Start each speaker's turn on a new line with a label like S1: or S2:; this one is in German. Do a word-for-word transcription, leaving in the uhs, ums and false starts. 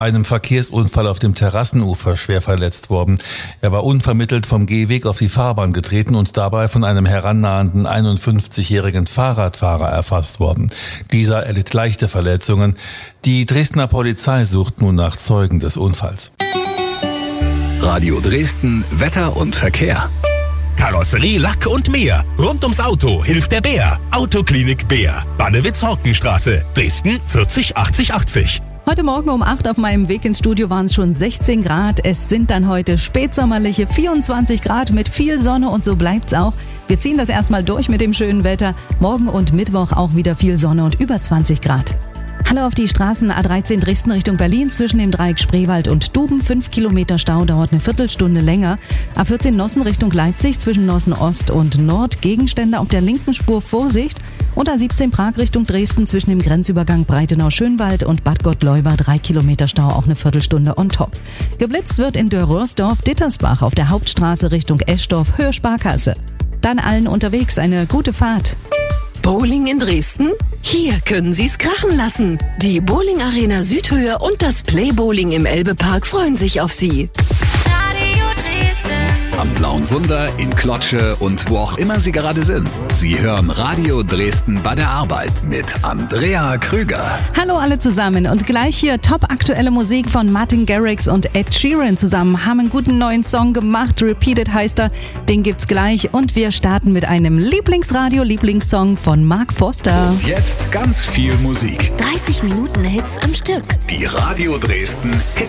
S1: einem Verkehrsunfall auf dem Terrassenufer schwer verletzt worden. Er war unvermittelt vom Gehweg auf die Fahrbahn getreten und dabei von einem herannahenden einundfünfzigjährigen Fahrradfahrer erfasst worden. Dieser erlitt leichte Verletzungen. Die Dresdner Polizei sucht nun nach Zeugen des Unfalls.
S2: Radio Dresden, Wetter und Verkehr.
S3: Karosserie, Lack und mehr. Rund ums Auto hilft der Bär. Autoklinik Bär. Bannewitz-Horkenstraße. Dresden vierzig achtzig achtzig.
S4: Heute Morgen um acht auf meinem Weg ins Studio waren es schon sechzehn Grad. Es sind dann heute spätsommerliche vierundzwanzig Grad mit viel Sonne und so bleibt's auch. Wir ziehen das erstmal durch mit dem schönen Wetter. Morgen und Mittwoch auch wieder viel Sonne und über zwanzig Grad. Hallo auf die Straßen A dreizehn Dresden Richtung Berlin zwischen dem Dreieck Spreewald und Duben. fünf Kilometer Stau, dauert eine Viertelstunde länger. A vierzehn Nossen Richtung Leipzig zwischen Nossen Ost und Nord. Gegenstände auf der linken Spur, Vorsicht. Und A siebzehn Prag Richtung Dresden zwischen dem Grenzübergang Breitenau-Schönwald und Bad Gottleuba. drei Kilometer Stau, auch eine Viertelstunde on top. Geblitzt wird in Dörrörsdorf-Dittersbach auf der Hauptstraße Richtung Eschdorf, Höhe Sparkasse. Dann allen unterwegs eine gute Fahrt.
S5: Bowling in Dresden? Hier können Sie's krachen lassen. Die Bowling Arena Südhöhe und das Play Bowling im Elbepark freuen sich auf Sie.
S2: Radio Dresden. Am Blauen Wunder, in Klotsche und wo auch immer Sie gerade sind. Sie hören Radio Dresden bei der Arbeit mit Andrea Krüger.
S4: Hallo alle zusammen und gleich hier top aktuelle Musik von Martin Garrix und Ed Sheeran zusammen. Haben einen guten neuen Song gemacht, Repeated heißt er. Den gibt's gleich und wir starten mit einem Lieblingsradio-Lieblingssong von Mark Forster.
S2: Jetzt ganz viel Musik.
S5: dreißig Minuten Hits am Stück.
S2: Die Radio Dresden Hit